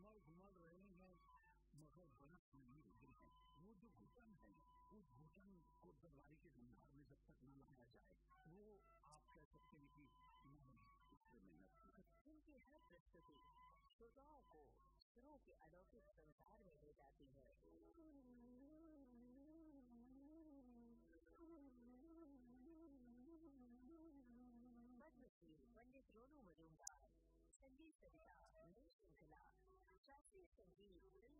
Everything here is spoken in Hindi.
घुमड़ रहे हैं मगर बर्फ नहीं उतरी है। वो जो घुटन है उस घुटन को दरबारी के भंडार में जब तक न लाया जाए वो आप कह सकते हैं कि इससे मेहनत की। उनकी हर प्रस्तुति श्रोताओं को सुरों के अलौकिक संसार में ले जाती है। पद्मश्री पंडित रोनू मजूमदार, संगीत सरिता नई श्रृंखला, शास्त्रीय संगीत